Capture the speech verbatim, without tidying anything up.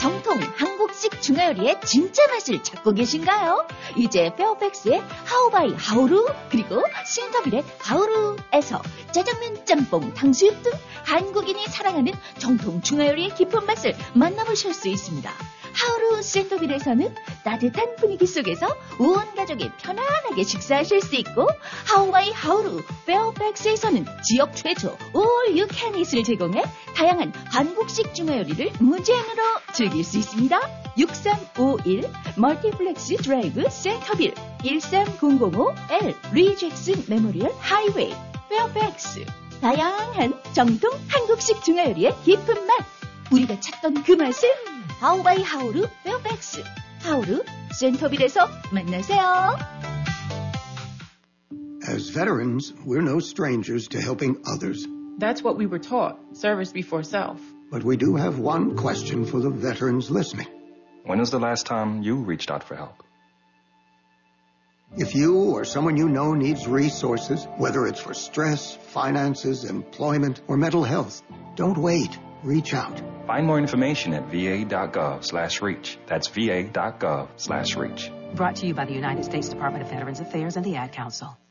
정통 한국식 중화요리의 진짜 맛을 찾고 계신가요? 이제 페어팩스의 하우바이 하우루 그리고 센터빌의 하우루에서 짜장면, 짬뽕, 탕수육 등 한국인이 사랑하는 정통 중화요리의 깊은 맛을 만나보실 수 있습니다. 하우루 센터빌에서는 따뜻한 분위기 속에서 온 가족이 편안하게 식사하실 수 있고, 하우바이 하우루 페어팩스에서는 지역 최초 All You Can Eat을 제공해 다양한 한국식 중화요리를 무제한으로 즐길 수 있습니다. 육삼오일 멀티플렉스 드라이브 센터빌 일삼공공오 엘 리잭슨 메모리얼 하이웨이 페어팩스. 다양한 정통 한국식 중화요리의 깊은 맛, 우리가 찾던 그 맛을 하우바이 하우루 페어팩스 하우루 센터빌에서 만나세요. As veterans, we're no strangers to helping others. That's what we were taught, service before self. But we do have one question for the veterans listening. When was the last time you reached out for help? If you or someone you know needs resources, whether it's for stress, finances, employment, or mental health, don't wait. Reach out. Find more information at va.gov slash reach. That's va.gov slash reach. Brought to you by the United States Department of Veterans Affairs and the Ad Council.